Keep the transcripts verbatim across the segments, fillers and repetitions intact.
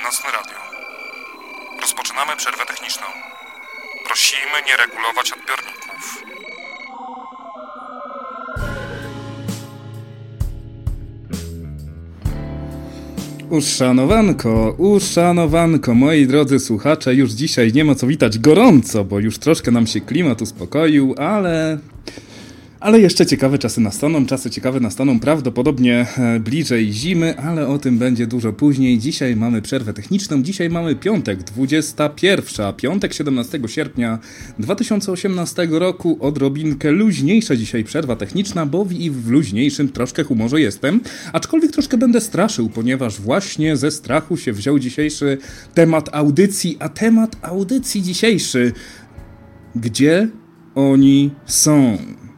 Nocne Radio. Rozpoczynamy przerwę techniczną. Prosimy nie regulować odbiorników. Uszanowanko, uszanowanko, moi drodzy słuchacze, już dzisiaj nie ma co witać gorąco, bo już troszkę nam się klimat uspokoił, ale... Ale jeszcze ciekawe czasy nastaną, czasy ciekawe nastaną prawdopodobnie bliżej zimy, ale o tym będzie dużo później. Dzisiaj mamy przerwę techniczną, dzisiaj mamy piątek, dwudziestego pierwszego, piątek siedemnastego sierpnia dwa tysiące osiemnastego roku, odrobinkę luźniejsza dzisiaj przerwa techniczna, bo i w luźniejszym troszkę humorze jestem, aczkolwiek troszkę będę straszył, ponieważ właśnie ze strachu się wziął dzisiejszy temat audycji, a temat audycji dzisiejszy, gdzie oni są?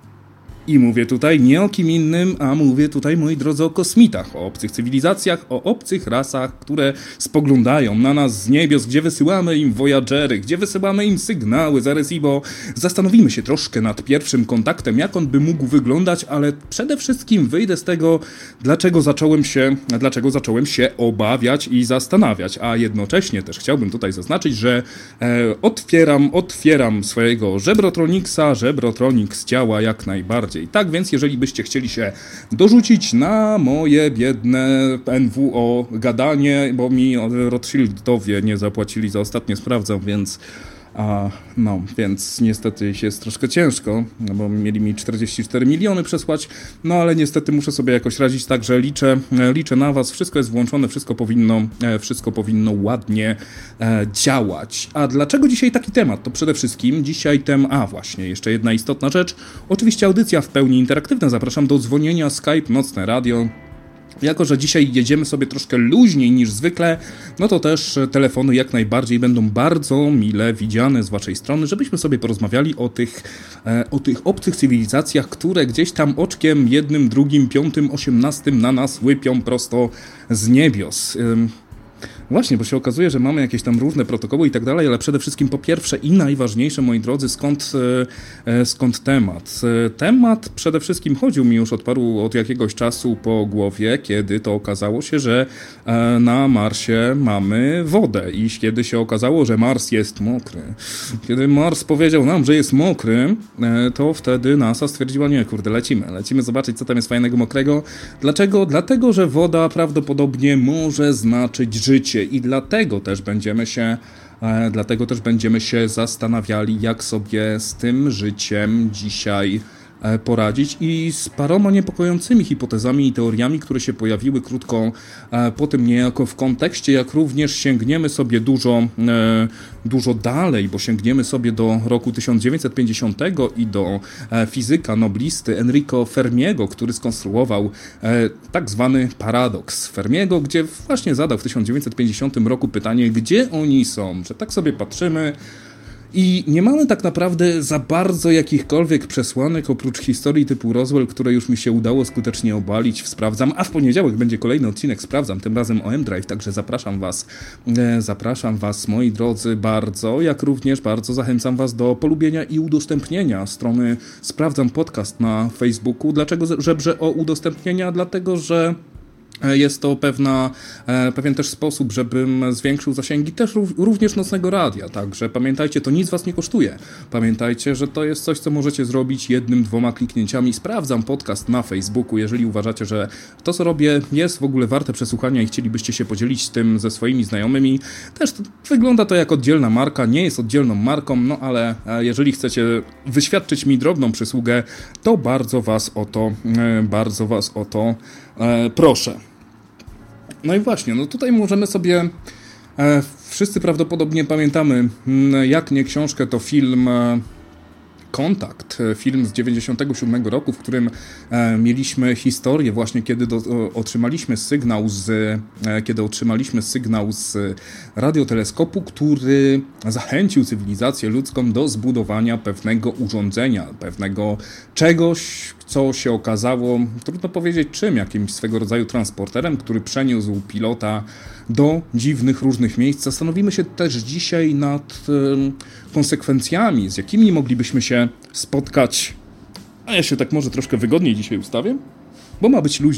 I mówię tutaj nie o kim innym, a mówię tutaj, moi drodzy, o kosmitach, o obcych cywilizacjach, o obcych rasach, które spoglądają na nas z niebios, gdzie wysyłamy im Voyagery, gdzie wysyłamy im sygnały z Arecibo. Zastanowimy się troszkę nad pierwszym kontaktem, jak on by mógł wyglądać, ale przede wszystkim wyjdę z tego, dlaczego zacząłem się, dlaczego zacząłem się obawiać i zastanawiać, a jednocześnie też chciałbym tutaj zaznaczyć, że e, otwieram, otwieram swojego Żebrotroniksa, Żebrotroniks działa jak najbardziej. Tak więc, jeżeli byście chcieli się dorzucić na moje biedne N W O gadanie, bo mi Rothschildowie nie zapłacili za ostatnie, sprawdzam, więc a, no, więc niestety jest troszkę ciężko, no bo mieli mi czterdzieści cztery miliony przesłać, no ale niestety muszę sobie jakoś radzić, także liczę, liczę na was, wszystko jest włączone, wszystko powinno, wszystko powinno ładnie e, działać. A dlaczego dzisiaj taki temat? To przede wszystkim dzisiaj tem, a właśnie, jeszcze jedna istotna rzecz, oczywiście audycja w pełni interaktywna, zapraszam do dzwonienia, Skype, Nocne Radio. Jako że dzisiaj jedziemy sobie troszkę luźniej niż zwykle, no to też telefony jak najbardziej będą bardzo mile widziane z waszej strony, żebyśmy sobie porozmawiali o tych, e, o tych obcych cywilizacjach, które gdzieś tam oczkiem jednym, drugim, piątym, osiemnastym na nas łypią prosto z niebios. Ym. Właśnie, bo się okazuje, że mamy jakieś tam różne protokoły i tak dalej, ale przede wszystkim po pierwsze i najważniejsze, moi drodzy, skąd, e, skąd temat? E, temat przede wszystkim chodził mi już od paru, od jakiegoś czasu po głowie, kiedy to okazało się, że e, na Marsie mamy wodę i kiedy się okazało, że Mars jest mokry. Kiedy Mars powiedział nam, że jest mokry, e, to wtedy NASA stwierdziła, nie, kurde, lecimy, lecimy zobaczyć, co tam jest fajnego mokrego. Dlaczego? Dlatego, że woda prawdopodobnie może znaczyć życie. I dlatego też będziemy się, e, dlatego też będziemy się zastanawiali, jak sobie z tym życiem dzisiaj e, poradzić i z paroma niepokojącymi hipotezami i teoriami, które się pojawiły krótko e, po tym niejako w kontekście, jak również sięgniemy sobie dużo, e, dużo dalej, bo sięgniemy sobie do roku tysiąc dziewięćset pięćdziesiątego i do e, fizyka noblisty Enrico Fermiego, który skonstruował e, tak zwany paradoks Fermiego, gdzie właśnie zadał w tysiąc dziewięćset pięćdziesiątym roku pytanie, gdzie oni są, że tak sobie patrzymy i nie mamy tak naprawdę za bardzo jakichkolwiek przesłanek oprócz historii typu Roswell, które już mi się udało skutecznie obalić w Sprawdzam, a w poniedziałek będzie kolejny odcinek Sprawdzam, tym razem o M-Drive, także zapraszam was, e, zapraszam was, moi drodzy, bardzo, jak również bardzo zachęcam was do polubienia i udostępnienia strony Sprawdzam Podcast na Facebooku. Dlaczego żebrze o udostępnienia? Dlatego, że jest to pewna, pewien też sposób, żebym zwiększył zasięgi też również Nocnego Radia, także pamiętajcie, to nic was nie kosztuje. Pamiętajcie, że to jest coś, co możecie zrobić jednym, dwoma kliknięciami. Sprawdzam podcast na Facebooku, jeżeli uważacie, że to, co robię, jest w ogóle warte przesłuchania i chcielibyście się podzielić tym ze swoimi znajomymi. Też to, wygląda to jak oddzielna marka, nie jest oddzielną marką, no ale jeżeli chcecie wyświadczyć mi drobną przysługę, to bardzo was o to, bardzo was o to e, proszę. No i właśnie, no tutaj możemy sobie, e, wszyscy prawdopodobnie pamiętamy, jak nie książkę, to film e, Kontakt, film z dziewięćdziesiątego siódmego roku, w którym e, mieliśmy historię właśnie, kiedy do, o, otrzymaliśmy sygnał z, e, kiedy otrzymaliśmy sygnał z radioteleskopu, który zachęcił cywilizację ludzką do zbudowania pewnego urządzenia, pewnego czegoś, co się okazało, trudno powiedzieć czym, jakimś swego rodzaju transporterem, który przeniósł pilota do dziwnych różnych miejsc. Zastanowimy się też dzisiaj nad e, konsekwencjami, z jakimi moglibyśmy się spotkać. A ja się tak może troszkę wygodniej dzisiaj ustawię, bo ma być luźno.